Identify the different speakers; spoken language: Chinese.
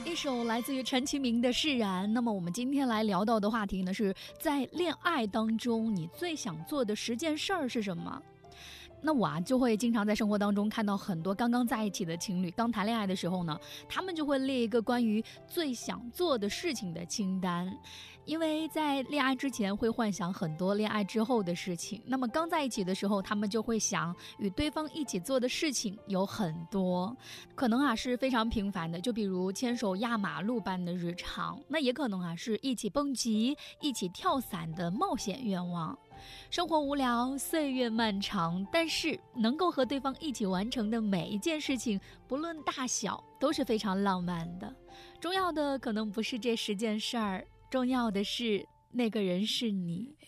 Speaker 1: 一首来自于陈其明的《释然》。那么我们今天来聊到的话题呢，是在恋爱当中你最想做的10件事儿是什么？那我就会经常在生活当中看到很多刚刚在一起的情侣，刚谈恋爱的时候呢，他们就会列一个关于最想做的事情的清单。因为在恋爱之前会幻想很多恋爱之后的事情，那么刚在一起的时候，他们就会想与对方一起做的事情有很多，可能是非常平凡的，就比如牵手压马路般的日常，那也可能是一起蹦极、一起跳伞的冒险愿望。生活无聊，岁月漫长，但是能够和对方一起完成的每一件事情，不论大小，都是非常浪漫的。重要的可能不是这10件事儿，重要的是那个人是你。